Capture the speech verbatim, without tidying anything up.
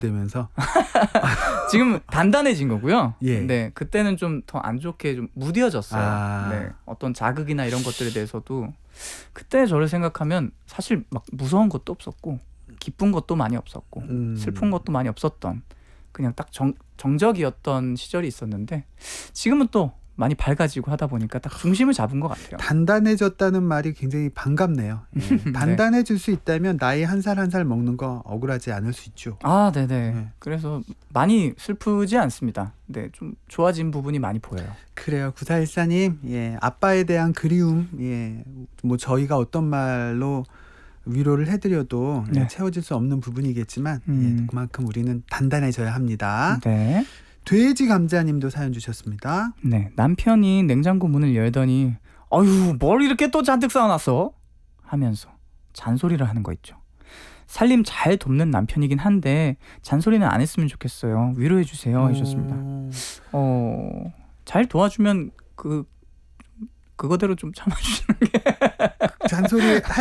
되면서 지금 단단해진 거고요. 예. 네, 그때는 좀 더 안 좋게 좀 무뎌졌어요. 아. 네, 어떤 자극이나 이런 것들에 대해서도 그때 저를 생각하면 사실 막 무서운 것도 없었고 기쁜 것도 많이 없었고 음. 슬픈 것도 많이 없었던 그냥 딱 정, 정적이었던 시절이 있었는데 지금은 또 많이 밝아지고 하다 보니까 딱 중심을 잡은 것 같아요. 단단해졌다는 말이 굉장히 반갑네요. 예. 네. 단단해질 수 있다면 나이 한 살 한 살 먹는 거 억울하지 않을 수 있죠. 아, 네네. 네. 그래서 많이 슬프지 않습니다. 네, 좀 좋아진 부분이 많이 보여요. 그래요. 구사일사님, 예, 아빠에 대한 그리움, 예, 뭐 저희가 어떤 말로 위로를 해드려도 예, 네. 채워질 수 없는 부분이겠지만 음. 예, 그만큼 우리는 단단해져야 합니다. 네. 돼지 감자님도 사연 주셨습니다. 네, 남편이 냉장고 문을 열더니 어휴, 뭘 이렇게 또 잔뜩 쌓아놨어? 하면서 잔소리를 하는 거 있죠. 살림 잘 돕는 남편이긴 한데 잔소리는 안 했으면 좋겠어요. 위로해 주세요 하셨습니다. 오, 어, 잘 도와주면 그 그거대로 좀 참아주시는 게 잔소리